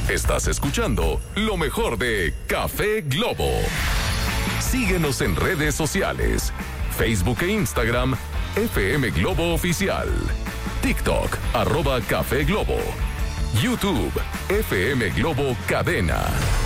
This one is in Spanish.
Estás escuchando lo mejor de Café Globo. Síguenos en redes sociales. Facebook e Instagram, FM Globo Oficial. TikTok, @Café Globo. YouTube, FM Globo Cadena.